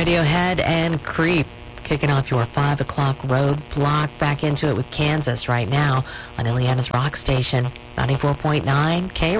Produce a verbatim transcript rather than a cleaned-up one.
Radiohead and Creep kicking off your five o'clock roadblock. Back into it with Kansas right now on Ileana's Rock Station, ninety-four point nine K